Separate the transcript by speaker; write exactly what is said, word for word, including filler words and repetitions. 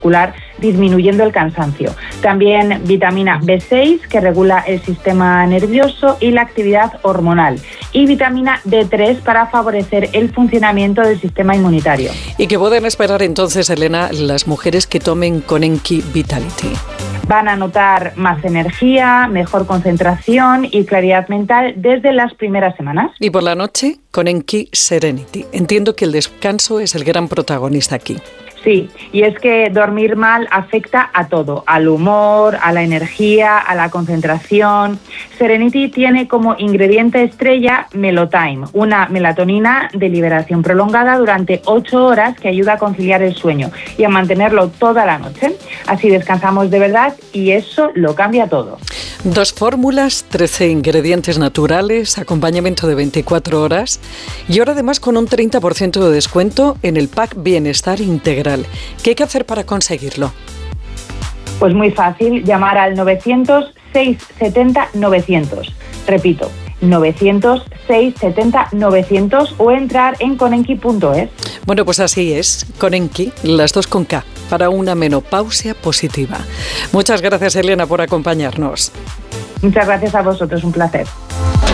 Speaker 1: muscular, disminuyendo el cansancio. También vitamina B seis, que regula el sistema nervioso y la actividad hormonal. Y vitamina D tres para favorecer el funcionamiento del sistema inmunitario.
Speaker 2: ¿Y qué pueden esperar entonces, Elena, las mujeres que tomen Konenki Vitality?
Speaker 1: Van a notar más energía, mejor concentración y claridad mental desde las primeras semanas.
Speaker 2: Y por la noche, Konenki Serenity. Entiendo que el descanso es el gran protagonista aquí.
Speaker 1: Sí, y es que dormir mal afecta a todo, al humor, a la energía, a la concentración. Serenity tiene como ingrediente estrella Melotime, una melatonina de liberación prolongada durante ocho horas que ayuda a conciliar el sueño y a mantenerlo toda la noche. Así descansamos de verdad y eso lo cambia todo.
Speaker 2: Dos fórmulas, trece ingredientes naturales, acompañamiento de veinticuatro horas y ahora además con un treinta por ciento de descuento en el pack Bienestar Integral. ¿Qué hay que hacer para conseguirlo?
Speaker 1: Pues muy fácil, llamar al novecientos, seiscientos setenta, novecientos. Repito, novecientos, seiscientos setenta, novecientos o entrar en konenki punto es.
Speaker 2: Bueno, pues así es, Konenki, las dos con K, para una menopausia positiva. Muchas gracias, Elena, por acompañarnos.
Speaker 1: Muchas gracias a vosotros, un placer.